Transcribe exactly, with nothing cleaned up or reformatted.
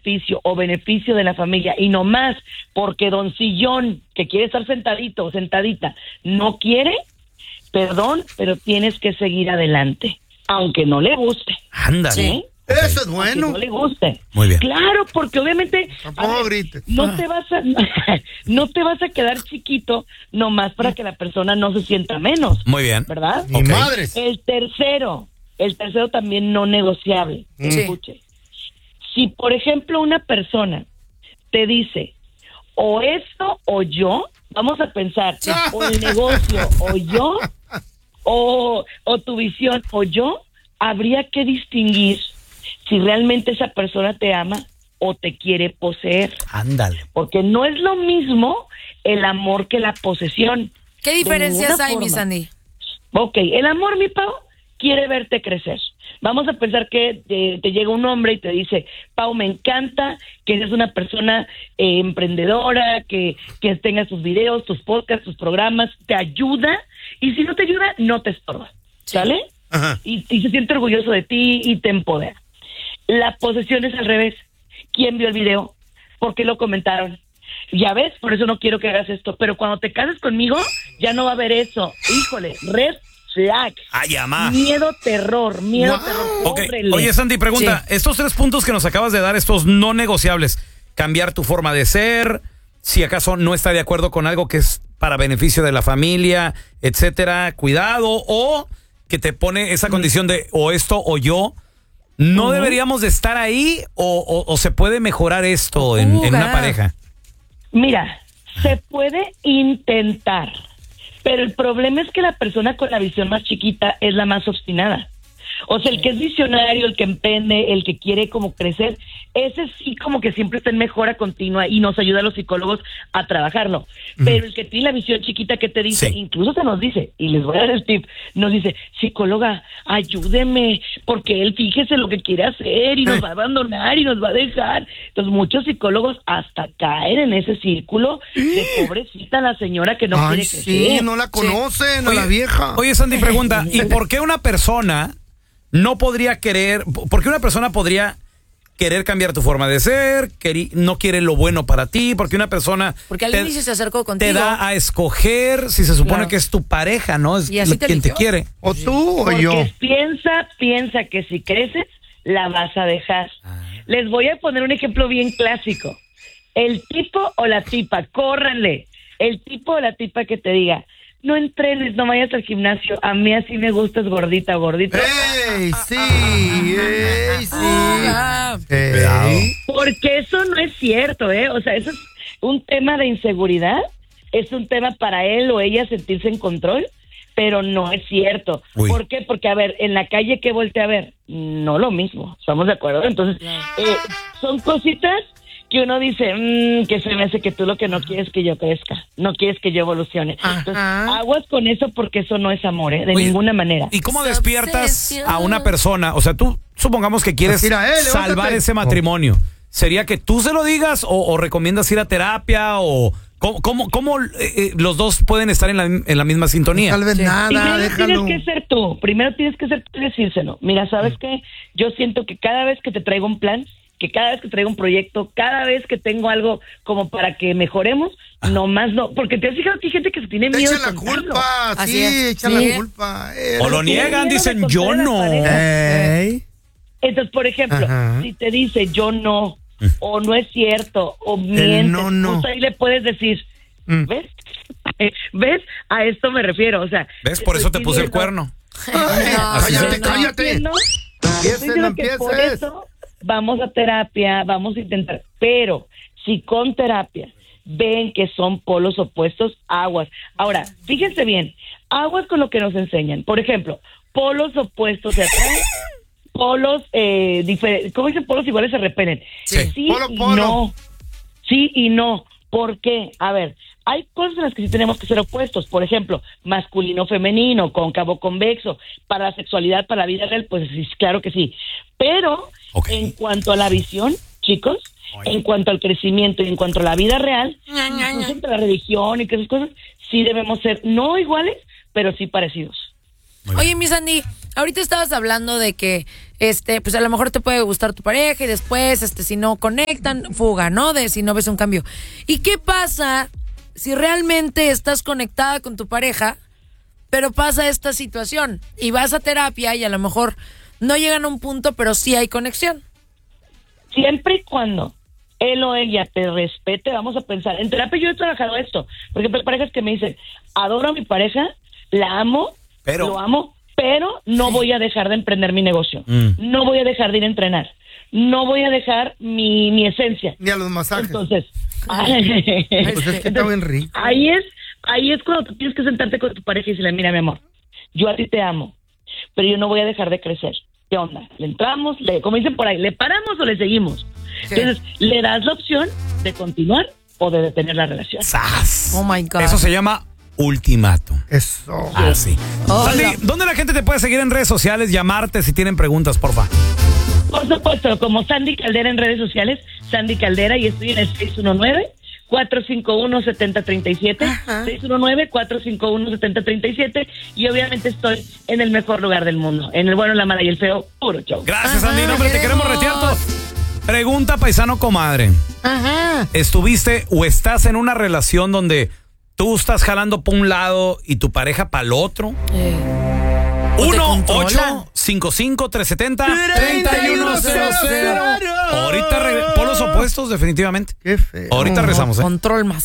beneficio o beneficio de la familia y no más porque don Sillón, que quiere estar sentadito o sentadita, no quiere, perdón, pero tienes que seguir adelante, aunque no le guste. Ándale. ¿Sí? Okay. Eso es bueno. Aunque no le guste. Muy bien. Claro, porque obviamente Tampoco grites. no te vas a no te vas a quedar chiquito nomás para que la persona no se sienta menos. Muy bien. ¿Verdad? Ni Ok. madres. El tercero, el tercero también no negociable. Sí. Escuche. Si, por ejemplo, una persona te dice o esto o yo, vamos a pensar, o el negocio o yo, o, o tu visión o yo, habría que distinguir si realmente esa persona te ama o te quiere poseer. Ándale. Porque no es lo mismo el amor que la posesión. ¿Qué diferencias hay, mi forma. Sandy? Ok, el amor, mi Pau, quiere verte crecer. Vamos a pensar que te, te llega un hombre y te dice, Pau, me encanta que eres una persona eh, emprendedora, que, que tengas tus videos, tus podcasts, tus programas, te ayuda, y si no te ayuda, no te estorba, ¿sale? Ajá. Y, y se siente orgulloso de ti y te empodera. La posesión es al revés. ¿Quién vio el video? ¿Por qué lo comentaron? Ya ves, por eso no quiero que hagas esto. Pero cuando te cases conmigo, ya no va a haber eso. Híjole, red flag. Ay, amá. Miedo, terror, miedo, Wow. terror. Ok. Córrele. Oye, Sandy, pregunta, estos tres puntos que nos acabas de dar, estos no negociables, cambiar tu forma de ser, si acaso no está de acuerdo con algo que es para beneficio de la familia, etcétera, cuidado, o que te pone esa condición de o esto o yo, ¿no Uh-huh. deberíamos de estar ahí o, o, o se puede mejorar esto en, en una pareja? Mira, se puede intentar, pero el problema es que la persona con la visión más chiquita es la más obstinada. O sea, el que es visionario, el que emprende, el que quiere como crecer, ese sí como que siempre está en mejora continua y nos ayuda a los psicólogos a trabajarlo. Pero el que tiene la visión chiquita que te dice, Sí. incluso se nos dice, y les voy a dar el tip, nos dice, psicóloga, ayúdeme, porque él fíjese lo que quiere hacer y nos va a abandonar y nos va a dejar. Entonces muchos psicólogos hasta caen en ese círculo de pobrecita la señora que no Ay, quiere sí, crecer. no la conocen, a Oye, la vieja. Oye, Sandy, pregunta, ¿y por qué una persona no podría querer, por qué una persona podría querer cambiar tu forma de ser, queri- no quiere lo bueno para ti, porque una persona Porque al te, inicio se acercó contigo. te da a escoger si se supone Claro. que es tu pareja, ¿no? Es Y así lo- te quien te eligió. quiere. O tú o Porque yo. piensa, piensa que si creces, la vas a dejar. Les voy a poner un ejemplo bien clásico. El tipo o la tipa, córranle. El tipo o la tipa que te diga, no entrenes, no vayas al gimnasio. A mí así me gustas gordita, gordito. ¡Ey, sí! ¡Ey, sí! Ah, Ey. Cuidado. Porque eso no es cierto, ¿eh? O sea, eso es un tema de inseguridad. Es un tema para él o ella sentirse en control, pero no es cierto. Uy. ¿Por qué? Porque, a ver, en la calle, ¿qué voltea a ver? No lo mismo, ¿estamos de acuerdo? Entonces, eh, son cositas que uno dice, mmm, que se me hace que tú lo que no quieres es que yo crezca, no quieres que yo evolucione. Entonces, aguas con eso porque eso no es amor, ¿eh? De Oye, ninguna manera. ¿Y cómo Esa despiertas obsesión. a una persona? O sea, tú supongamos que quieres Pues mira, eh, levántate. salvar ese matrimonio. ¿Sería que tú se lo digas o, o recomiendas ir a terapia o cómo, cómo, cómo eh, eh, los dos pueden estar en la, en la misma sintonía? Tal vez nada, Primero déjalo. tienes que ser tú, primero tienes que ser tú y decírselo. Mira, ¿sabes qué? Yo siento que cada vez que te traigo un plan, que cada vez que traigo un proyecto, cada vez que tengo algo como para que mejoremos, nomás no, porque te has fijado que hay gente que se tiene Te miedo echan de la contarlo. culpa, Así sí, es. echan Sí. la culpa. Eh, O lo Tiene niegan, miedo de dicen contar yo a la no. pareja. Ey. Entonces, por ejemplo, Ajá. si te dice yo no, o no es cierto, o miente, no, no. pues ahí le puedes decir, Mm. ¿ves? ¿Ves? A esto me refiero, o sea. ¿Ves? Por eso te estoy puse el pidiendo- cuerno. Ay, Así cállate, se- cállate. No, Empieces, estoy no diciendo que por empieces. eso vamos a terapia, vamos a intentar, pero si con terapia ven que son polos opuestos, aguas. Ahora, fíjense bien, aguas con lo que nos enseñan. Por ejemplo, polos opuestos se atraen, polos, eh, diferentes, ¿cómo dicen? Polos iguales se repelen. Sí. Sí Polo, y polo. no. Sí y no. ¿Por qué? A ver, hay cosas en las que sí tenemos que ser opuestos. Por ejemplo, masculino-femenino, cóncavo-convexo. Para la sexualidad, para la vida real, pues sí, claro que sí. Pero Ok. en cuanto a la visión, chicos, en cuanto al crecimiento y en cuanto a la vida real, incluso entre la religión y que esas cosas, sí debemos ser no iguales, pero sí parecidos. Oye, mi Sandy, ahorita estabas hablando de que, este, pues a lo mejor te puede gustar tu pareja y después, este, si no conectan, fuga, ¿no? De si no ves un cambio. ¿Y qué pasa si realmente estás conectada con tu pareja, pero pasa esta situación y vas a terapia y a lo mejor no llegan a un punto, pero sí hay conexión? Siempre y cuando él o ella te respete, vamos a pensar. En terapia yo he trabajado esto. Por ejemplo, hay parejas que me dicen, adoro a mi pareja, la amo, Pero- lo amo, pero no voy a dejar de emprender mi negocio. Mm. No voy a dejar de ir a entrenar. No voy a dejar mi, mi esencia. Ni a los masajes. Entonces, Pues es que está bien rico. ahí es, ahí es cuando tú tienes que sentarte con tu pareja y decirle, mira, mi amor, yo a ti te amo, pero yo no voy a dejar de crecer. ¿Qué onda? ¿Le entramos? Le, como dicen por ahí, ¿le paramos o le seguimos? Sí. Entonces, le das la opción de continuar o de detener la relación. ¡Sas! Oh my God. Eso se llama ultimato. Eso. Ah, sí. Hola. Sandy, ¿dónde la gente te puede seguir en redes sociales? Llamarte si tienen preguntas, porfa. Por supuesto, como Sandy Caldera en redes sociales, Sandy Caldera, y estoy en el seis uno nueve, cuatro cinco uno, siete cero tres siete, Ajá. seis uno nueve, cuatro cinco uno, siete cero tres siete, y obviamente estoy en el mejor lugar del mundo, en el bueno, la mala y el feo, puro show. Gracias, Ajá, Sandy. No, hombre, te queremos queremos. retear todo. Pregunta, paisano comadre. Ajá. ¿Estuviste o estás en una relación donde tú estás jalando para un lado y tu pareja para el otro? Eh, ¿o te uno controlan? ocho cinco cinco tres siete cero tres uno cero cero. Ahorita regre- por los opuestos, definitivamente. Qué feo. Ahorita no, rezamos, ¿eh? Control más.